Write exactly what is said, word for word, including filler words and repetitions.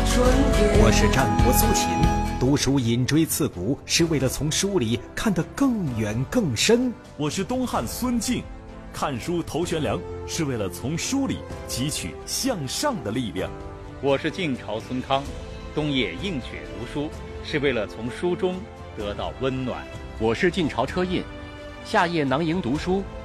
我是战国苏秦，读书引锥刺股，是为了从书里看得更远更深。 我是东汉孙敬，看书头悬梁，是为了从书里汲取向上的力量。 我是晋朝孙康，冬夜映雪读书，是为了从书中得到温暖。 我是晋朝车胤，夏夜囊萤读书，